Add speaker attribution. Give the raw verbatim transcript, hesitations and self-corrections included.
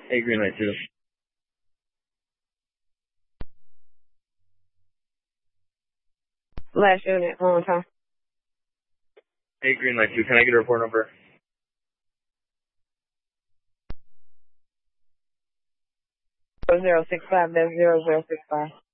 Speaker 1: Hey, green light two.
Speaker 2: Last unit, one more time.
Speaker 1: Hey, green light two. Can I get a report number?
Speaker 2: Zero six five, that's zero zero six five.